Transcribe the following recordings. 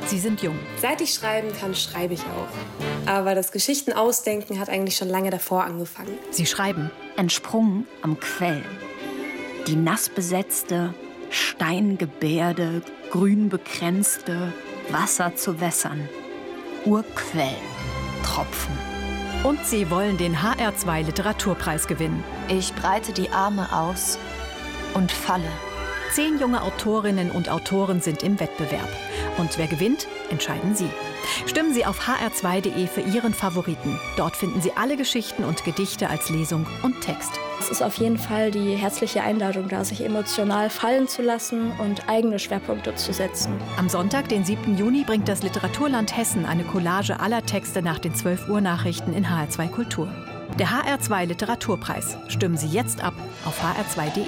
Sie sind jung. Seit ich schreiben kann, schreibe ich auch. Aber das Geschichten ausdenken hat eigentlich schon lange davor angefangen. Sie schreiben. Entsprungen am Quell. Die nassbesetzte, steingebärde, grün bekränzte, Wasser zu Wässern. Urquell. Tropfen. Und sie wollen den HR2 Literaturpreis gewinnen. Ich breite die Arme aus und falle. 10 junge Autorinnen und Autoren sind im Wettbewerb. Und wer gewinnt, entscheiden Sie. Stimmen Sie auf hr2.de für Ihren Favoriten. Dort finden Sie alle Geschichten und Gedichte als Lesung und Text. Es ist auf jeden Fall die herzliche Einladung da, sich emotional fallen zu lassen und eigene Schwerpunkte zu setzen. Am Sonntag, den 7. Juni, bringt das Literaturland Hessen eine Collage aller Texte nach den 12 Uhr Nachrichten in HR2 Kultur. Der HR2 Literaturpreis. Stimmen Sie jetzt ab auf hr2.de.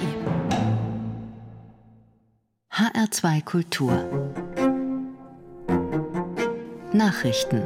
HR2 Kultur. Nachrichten.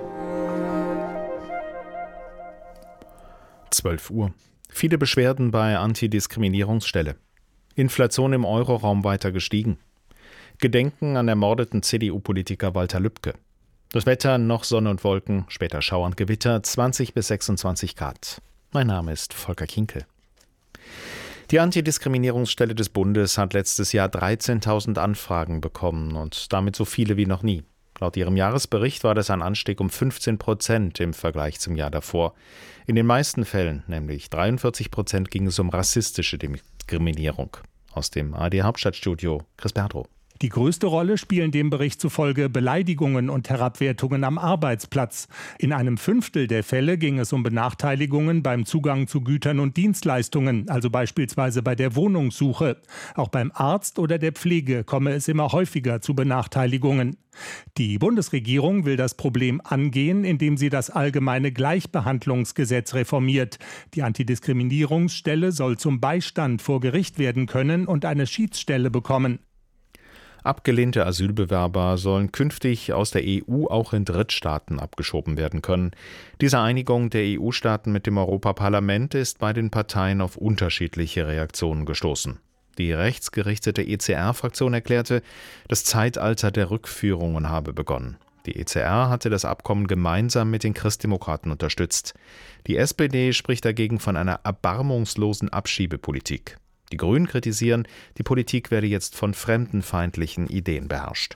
12 Uhr. Viele Beschwerden bei Antidiskriminierungsstelle. Inflation im Euroraum weiter gestiegen. Gedenken an ermordeten CDU-Politiker Walter Lübcke. Das Wetter noch Sonne und Wolken, später Schauer und Gewitter, 20 bis 26 Grad. Mein Name ist Volker Kinkel. Die Antidiskriminierungsstelle des Bundes hat letztes Jahr 13.000 Anfragen bekommen und damit so viele wie noch nie. Laut ihrem Jahresbericht war das ein Anstieg um 15% im Vergleich zum Jahr davor. In den meisten Fällen, nämlich 43%, ging es um rassistische Diskriminierung. Aus dem ARD-Hauptstadtstudio Chris Berdrow. Die größte Rolle spielen dem Bericht zufolge Beleidigungen und Herabwertungen am Arbeitsplatz. In einem Fünftel der Fälle ging es um Benachteiligungen beim Zugang zu Gütern und Dienstleistungen, also beispielsweise bei der Wohnungssuche. Auch beim Arzt oder der Pflege komme es immer häufiger zu Benachteiligungen. Die Bundesregierung will das Problem angehen, indem sie das allgemeine Gleichbehandlungsgesetz reformiert. Die Antidiskriminierungsstelle soll zum Beistand vor Gericht werden können und eine Schiedsstelle bekommen. Abgelehnte Asylbewerber sollen künftig aus der EU auch in Drittstaaten abgeschoben werden können. Diese Einigung der EU-Staaten mit dem Europaparlament ist bei den Parteien auf unterschiedliche Reaktionen gestoßen. Die rechtsgerichtete ECR-Fraktion erklärte, das Zeitalter der Rückführungen habe begonnen. Die ECR hatte das Abkommen gemeinsam mit den Christdemokraten unterstützt. Die SPD spricht dagegen von einer erbarmungslosen Abschiebepolitik. Die Grünen kritisieren, die Politik werde jetzt von fremdenfeindlichen Ideen beherrscht.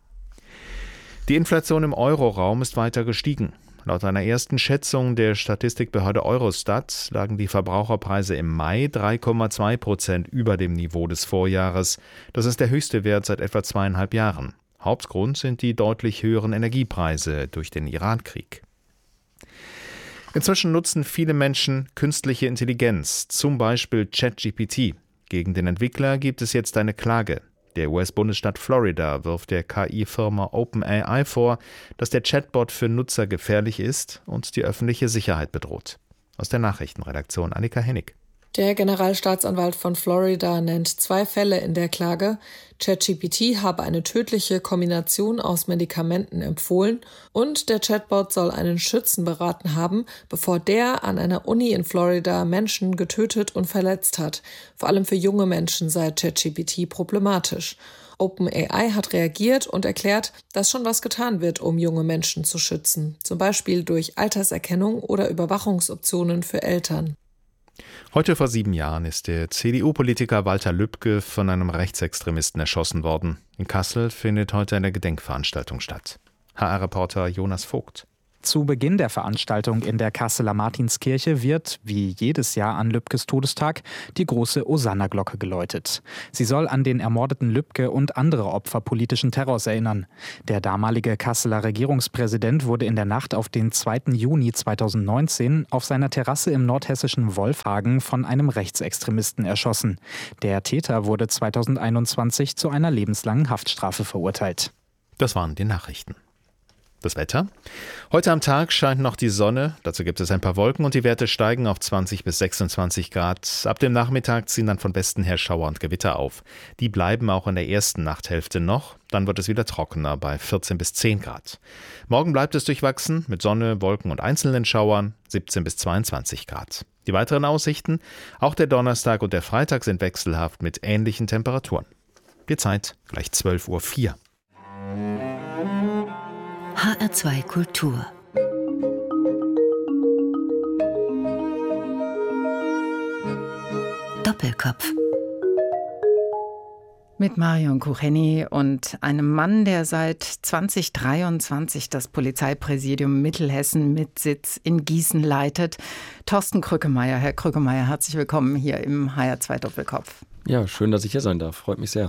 Die Inflation im Euroraum ist weiter gestiegen. Laut einer ersten Schätzung der Statistikbehörde Eurostat lagen die Verbraucherpreise im Mai 3,2% über dem Niveau des Vorjahres. Das ist der höchste Wert seit etwa 2,5 Jahren. Hauptgrund sind die deutlich höheren Energiepreise durch den Irankrieg. Inzwischen nutzen viele Menschen künstliche Intelligenz, zum Beispiel ChatGPT. Gegen den Entwickler gibt es jetzt eine Klage. Der US-Bundesstaat Florida wirft der KI-Firma OpenAI vor, dass der Chatbot für Nutzer gefährlich ist und die öffentliche Sicherheit bedroht. Aus der Nachrichtenredaktion Annika Hennig. Der Generalstaatsanwalt von Florida nennt 2 Fälle in der Klage. ChatGPT habe eine tödliche Kombination aus Medikamenten empfohlen und der Chatbot soll einen Schützen beraten haben, bevor der an einer Uni in Florida Menschen getötet und verletzt hat. Vor allem für junge Menschen sei ChatGPT problematisch. OpenAI hat reagiert und erklärt, dass schon was getan wird, um junge Menschen zu schützen. Zum Beispiel durch Alterserkennung oder Überwachungsoptionen für Eltern. Heute vor 7 Jahren ist der CDU-Politiker Walter Lübcke von einem Rechtsextremisten erschossen worden. In Kassel findet heute eine Gedenkveranstaltung statt. HR-Reporter Jonas Vogt. Zu Beginn der Veranstaltung in der Kasseler Martinskirche wird, wie jedes Jahr an Lübkes Todestag, die große Osanna-Glocke geläutet. Sie soll an den ermordeten Lübke und andere Opfer politischen Terrors erinnern. Der damalige Kasseler Regierungspräsident wurde in der Nacht auf den 2. Juni 2019 auf seiner Terrasse im nordhessischen Wolfhagen von einem Rechtsextremisten erschossen. Der Täter wurde 2021 zu einer lebenslangen Haftstrafe verurteilt. Das waren die Nachrichten. Das Wetter? Heute am Tag scheint noch die Sonne, dazu gibt es ein paar Wolken und die Werte steigen auf 20 bis 26 Grad. Ab dem Nachmittag ziehen dann von Westen her Schauer und Gewitter auf. Die bleiben auch in der ersten Nachthälfte noch, dann wird es wieder trockener bei 14 bis 10 Grad. Morgen bleibt es durchwachsen mit Sonne, Wolken und einzelnen Schauern, 17 bis 22 Grad. Die weiteren Aussichten, auch der Donnerstag und der Freitag sind wechselhaft mit ähnlichen Temperaturen. Die Zeit gleich 12:04 Uhr. HR2 Kultur. Doppelkopf. Mit Marion Kucheni und einem Mann, der seit 2023 das Polizeipräsidium Mittelhessen mit Sitz in Gießen leitet. Thorsten Krückemeier. Herr Krückemeier, herzlich willkommen hier im HR2 Doppelkopf. Ja, schön, dass ich hier sein darf. Freut mich sehr.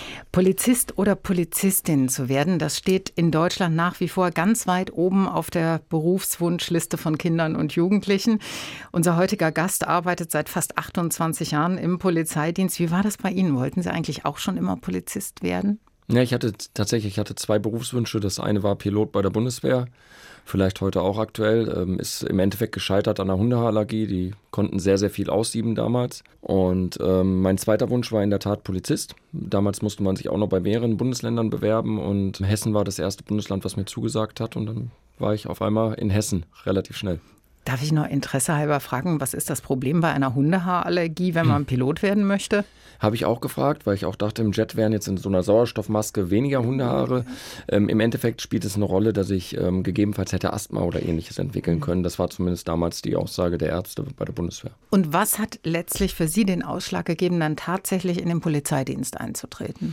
Polizist oder Polizistin zu werden, das steht in Deutschland nach wie vor ganz weit oben auf der Berufswunschliste von Kindern und Jugendlichen. Unser heutiger Gast arbeitet seit fast 28 Jahren im Polizeidienst. Wie war das bei Ihnen? Wollten Sie eigentlich auch schon immer Polizist werden? Ja, ich hatte zwei Berufswünsche. Das eine war Pilot bei der Bundeswehr. Vielleicht heute auch aktuell, ist im Endeffekt gescheitert an einer Hundehaarallergie. Die konnten sehr, sehr viel aussieben damals. Und mein zweiter Wunsch war in der Tat Polizist. Damals musste man sich auch noch bei mehreren Bundesländern bewerben und Hessen war das erste Bundesland, was mir zugesagt hat. Und dann war ich auf einmal in Hessen relativ schnell. Darf ich noch interessehalber fragen, was ist das Problem bei einer Hundehaarallergie, wenn man Pilot werden möchte? Habe ich auch gefragt, weil ich auch dachte, im Jet wären jetzt in so einer Sauerstoffmaske weniger Hundehaare. Im Endeffekt spielt es eine Rolle, dass ich gegebenenfalls hätte Asthma oder Ähnliches entwickeln können. Das war zumindest damals die Aussage der Ärzte bei der Bundeswehr. Und was hat letztlich für Sie den Ausschlag gegeben, dann tatsächlich in den Polizeidienst einzutreten?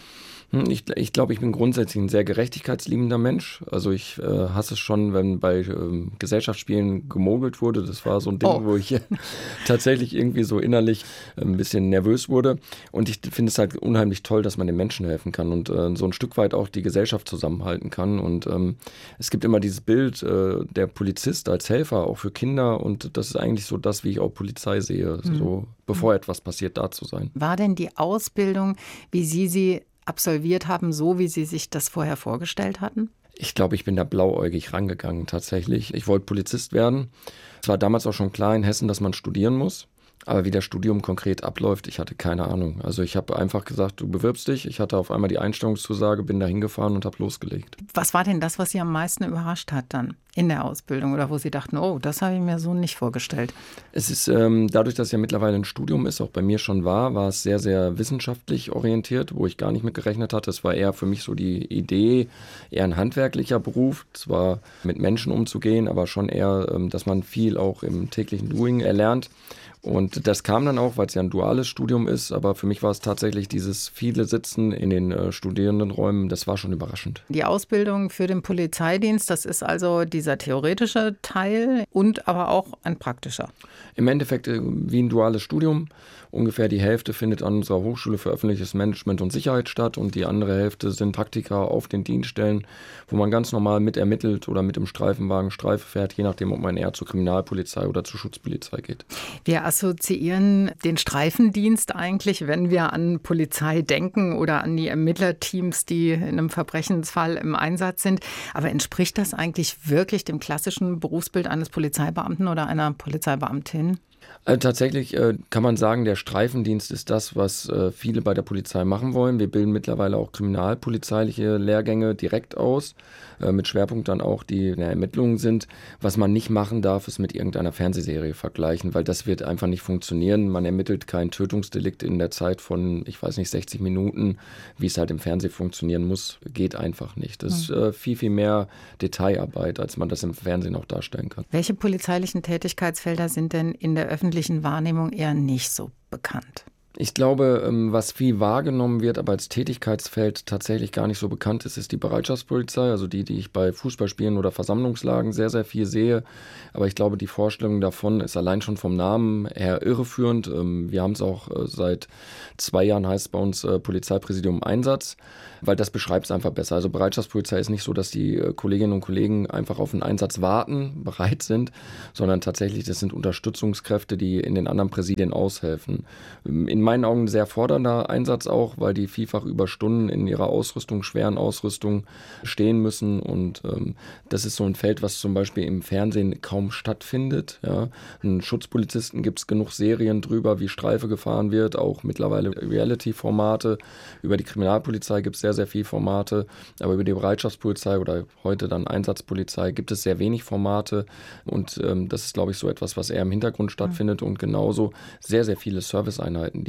Ich glaube, ich bin grundsätzlich ein sehr gerechtigkeitsliebender Mensch. Also ich hasse es schon, wenn bei Gesellschaftsspielen gemogelt wurde. Das war so ein Ding, wo ich tatsächlich irgendwie so innerlich ein bisschen nervös wurde. Und ich finde es halt unheimlich toll, dass man den Menschen helfen kann und so ein Stück weit auch die Gesellschaft zusammenhalten kann. Und es gibt immer dieses Bild, der Polizist als Helfer, auch für Kinder. Und das ist eigentlich so das, wie ich auch Polizei sehe, so bevor etwas passiert, da zu sein. War denn die Ausbildung, wie Sie absolviert haben, so wie Sie sich das vorher vorgestellt hatten? Ich glaube, ich bin da blauäugig rangegangen tatsächlich. Ich wollte Polizist werden. Es war damals auch schon klar in Hessen, dass man studieren muss. Aber wie das Studium konkret abläuft, ich hatte keine Ahnung. Also ich habe einfach gesagt, du bewirbst dich. Ich hatte auf einmal die Einstellungszusage, bin da hingefahren und habe losgelegt. Was war denn das, was Sie am meisten überrascht hat dann in der Ausbildung? Oder wo Sie dachten, oh, das habe ich mir so nicht vorgestellt? Es ist dadurch, dass es ja mittlerweile ein Studium ist, auch bei mir schon war es sehr, sehr wissenschaftlich orientiert, wo ich gar nicht mit gerechnet hatte. Es war eher für mich so die Idee, eher ein handwerklicher Beruf, zwar mit Menschen umzugehen, aber schon eher, dass man viel auch im täglichen Doing erlernt. Und das kam dann auch, weil es ja ein duales Studium ist, aber für mich war es tatsächlich dieses viele Sitzen in den Studierendenräumen, das war schon überraschend. Die Ausbildung für den Polizeidienst, das ist also dieser theoretische Teil und aber auch ein praktischer. Im Endeffekt wie ein duales Studium. Ungefähr die Hälfte findet an unserer Hochschule für öffentliches Management und Sicherheit statt und die andere Hälfte sind Praktika auf den Dienststellen, wo man ganz normal mit ermittelt oder mit dem Streifenwagen Streife fährt, je nachdem, ob man eher zur Kriminalpolizei oder zur Schutzpolizei geht. Wir assoziieren den Streifendienst eigentlich, wenn wir an Polizei denken oder an die Ermittlerteams, die in einem Verbrechensfall im Einsatz sind. Aber entspricht das eigentlich wirklich dem klassischen Berufsbild eines Polizeibeamten oder einer Polizeibeamtin? Tatsächlich kann man sagen, der Streifendienst ist das, was viele bei der Polizei machen wollen. Wir bilden mittlerweile auch kriminalpolizeiliche Lehrgänge direkt aus, mit Schwerpunkt dann auch, die in der Ermittlungen sind. Was man nicht machen darf, ist mit irgendeiner Fernsehserie vergleichen, weil das wird einfach nicht funktionieren. Man ermittelt kein Tötungsdelikt in der Zeit von, 60 Minuten, wie es halt im Fernsehen funktionieren muss, geht einfach nicht. Das ist viel, viel mehr Detailarbeit, als man das im Fernsehen auch darstellen kann. Welche polizeilichen Tätigkeitsfelder sind denn in der öffentlichen Wahrnehmung eher nicht so bekannt? Ich glaube, was viel wahrgenommen wird, aber als Tätigkeitsfeld tatsächlich gar nicht so bekannt ist, ist die Bereitschaftspolizei, also die ich bei Fußballspielen oder Versammlungslagen sehr, sehr viel sehe. Aber ich glaube, die Vorstellung davon ist allein schon vom Namen her irreführend. Wir haben es auch seit 2 Jahren, heißt es bei uns Polizeipräsidium Einsatz, weil das beschreibt es einfach besser. Also Bereitschaftspolizei ist nicht so, dass die Kolleginnen und Kollegen einfach auf einen Einsatz warten, bereit sind, sondern tatsächlich, das sind Unterstützungskräfte, die in den anderen Präsidien aushelfen. In meinen Augen ein sehr fordernder Einsatz auch, weil die vielfach über Stunden in ihrer Ausrüstung, schweren Ausrüstung stehen müssen und das ist so ein Feld, was zum Beispiel im Fernsehen kaum stattfindet. Ja. Einen Schutzpolizisten gibt es genug Serien drüber, wie Streife gefahren wird, auch mittlerweile Reality-Formate. Über die Kriminalpolizei gibt es sehr, sehr viele Formate, aber über die Bereitschaftspolizei oder heute dann Einsatzpolizei gibt es sehr wenig Formate und das ist, glaube ich, so etwas, was eher im Hintergrund stattfindet und genauso sehr, sehr viele Serviceeinheiten, die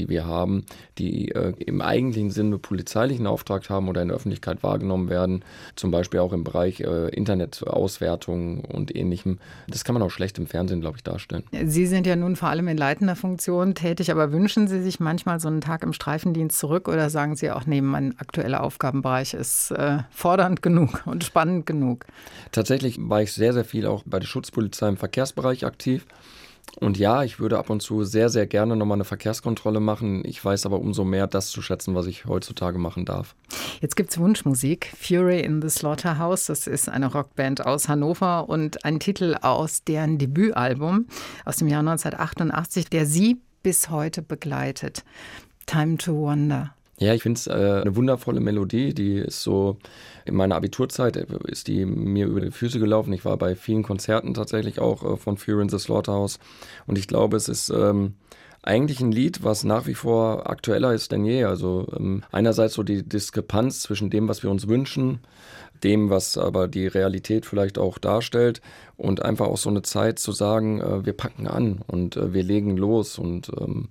die wir haben, die im eigentlichen Sinne polizeilichen Auftrag haben oder in der Öffentlichkeit wahrgenommen werden, zum Beispiel auch im Bereich Internetauswertung und Ähnlichem. Das kann man auch schlecht im Fernsehen, glaube ich, darstellen. Sie sind ja nun vor allem in leitender Funktion tätig, aber wünschen Sie sich manchmal so einen Tag im Streifendienst zurück oder sagen Sie auch, nee, mein aktueller Aufgabenbereich ist fordernd genug und spannend genug? Tatsächlich war ich sehr, sehr viel auch bei der Schutzpolizei im Verkehrsbereich aktiv. Und ja, ich würde ab und zu sehr, sehr gerne nochmal eine Verkehrskontrolle machen. Ich weiß aber umso mehr, das zu schätzen, was ich heutzutage machen darf. Jetzt gibt es Wunschmusik. Fury in the Slaughterhouse, das ist eine Rockband aus Hannover und ein Titel aus deren Debütalbum aus dem Jahr 1988, der Sie bis heute begleitet. Time to Wonder. Ja, ich finde es eine wundervolle Melodie, die ist so, in meiner Abiturzeit ist die mir über die Füße gelaufen. Ich war bei vielen Konzerten tatsächlich auch von Fury in the Slaughterhouse und ich glaube, es ist eigentlich ein Lied, was nach wie vor aktueller ist denn je. Also einerseits so die Diskrepanz zwischen dem, was wir uns wünschen, dem, was aber die Realität vielleicht auch darstellt und einfach auch so eine Zeit zu sagen, wir packen an und wir legen los und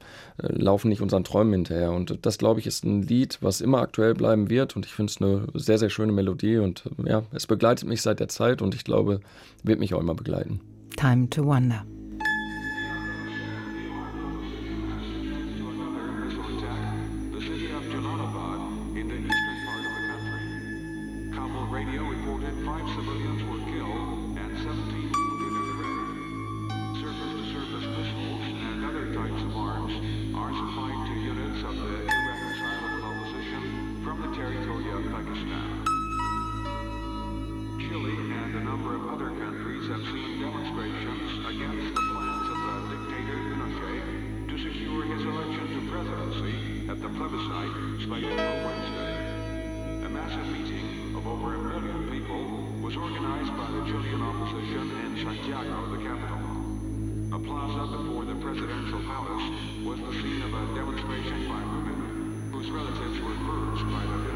laufen nicht unseren Träumen hinterher. Und das, glaube ich, ist ein Lied, was immer aktuell bleiben wird und ich finde es eine sehr, sehr schöne Melodie und ja, es begleitet mich seit der Zeit und ich glaube, wird mich auch immer begleiten. Time to Wonder. A plaza before the presidential palace was the scene of a demonstration